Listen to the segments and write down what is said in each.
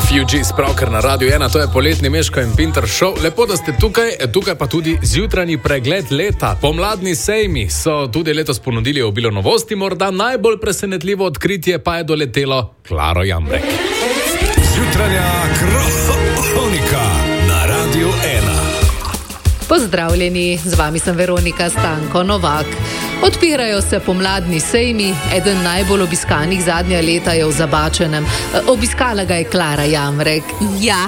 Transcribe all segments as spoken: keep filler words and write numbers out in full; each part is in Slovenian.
The Fugees, pravkar na Radiu ena, to je poletni Meško in Pinter show. Lepo, da ste tukaj, tukaj pa tudi zjutranji pregled leta. Pomladni sejmi so tudi letos ponudili obilo novosti, morda najbolj presenetljivo odkritje pa je doletelo Klaro Jambrek. Zjutranja kronika na Radiu ena. Pozdravljeni, z vami sem Veronika Stanko Novak. Odpirajo se pomladni sejmi, eden najbolj obiskanih zadnja leta je v Zabačenem. Obiskala ga je Klara Jambrek. Ja,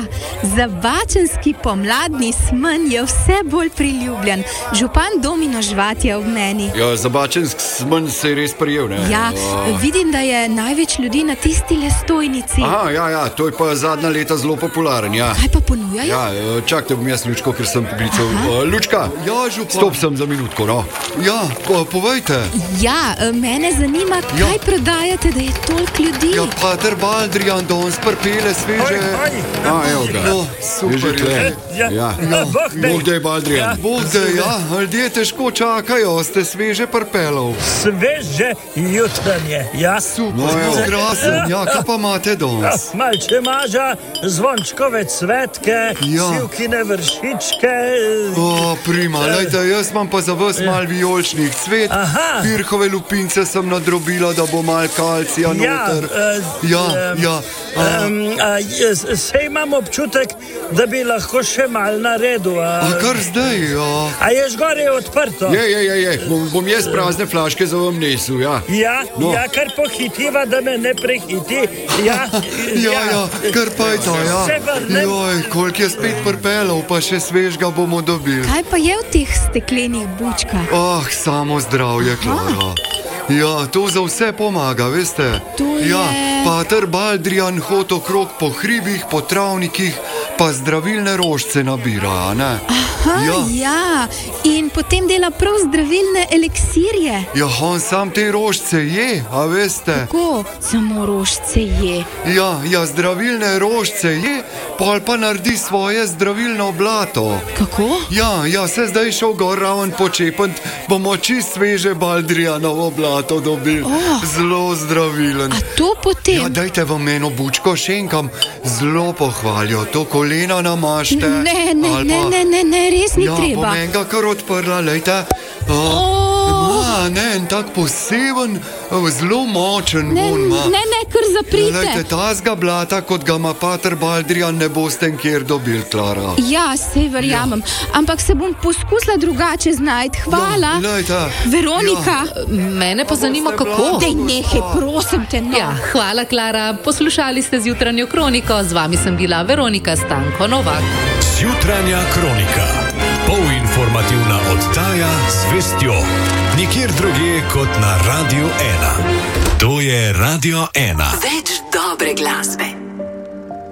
zabačenski pomladni smen je vse bolj priljubljen. Župan Domino Žvat je ob meni. Ja, zabačenski smen se je res prijel, ne? Ja, vidim, da je največ ljudi na tisti lestojnici. Aha, ja, ja, to je pa zadnja leta zelo popularen, ja. Kaj pa ponujajo? Ja, čakajte, bom jaz Lučko, ker sem poklical. Lučka, ja, župan. Stop sem za minutko, no. Ja, po, povejte. Ja, mene zanima, kaj ja. prodajate, da je toliko ljudi. Ja, pater Baldrijan danes prpele sveže. A, evo ga. No, super, je. Ja, ja. ja. Bog da je Baldrijan. Ja. Bog da je, ja. Ljudje težko čakajo, ste sveže prpelov. Sveže jutranje, ja. Super, no, evo, krasen, ja, kaj pa imate danes? Ja, malče maža, zvončkove cvetke, ja. sivkine vršičke. O, prima, uh, lejte, jaz imam pa za vas mal vijoličnih cvet. Aha. Pirhove lupince sem nadrobila, da bo mal kalcija ja, noter. Uh, ja, um, ja. Um, uh, Sej imam občutek, da bi lahko še mal naredil. Uh, a kar zdaj, ja. A je žgore odprto? Je, je, je, je. Bom, bom jaz prazne flaške za vam nesu, ja. Ja, no. ja, kar pohitiva, da me ne prehiti. Ja, ja, ja, ja, kar pa je to, ja. Joj, koliko je spet prpelov, pa še svežga bomo dobili. Kaj pa je v teh steklenih bučkah? Oh, samo zdravje, Klara. Ja, to za vse pomaga, veste? To je... Ja, pater Baldrijan hod okrog po hribih, po travnikih, pa zdravilne rožce nabira, ne? Aha, ja. ja, in potem dela prav zdravilne eliksirje. Ja, on sam te rožce je, a veste? Kako? Samo rožce je? Ja, ja, zdravilne rožce je, pol pa naredi svoje zdravilno blato. Kako? Ja, ja, se zdaj šel gor raven počepant, bomo čist sveže Baldrijanovo blato dobili. Oh. Zelo zdravilen. A to potem? Ja, dajte vam eno bučko šenkam, zelo pohvalijo, to kolena namašte. Ne, ne, pa... ne, ne, ne, ne, res ni ja, treba. Ja, bom enega kar odprla, lejte. Oh. Ma, ne, en tak poseben, zelo močen ne, von ima. Ne, ne, kar zaprite. Ja, lejte, tazga blata, kot ga ima pater Baldrijan, ne boste nikjer dobili, Klara. Ja, sej verjamem, ja. ampak se bom poskusila drugače znajti. Hvala. Ja, lejte. Veronika. Ja. Mene pa zanima, kako. Dej nehaj, prosim te, no. Ja, hvala, Klara. Poslušali ste zjutranjo kroniko, z vami sem bila Veronika Stanko Novak. Zjutranja kronika. Polinformativna oddaja z vestjo. Nikjer drugje kot na Radiu ena. To je Radio ena. Več dobre glasbe.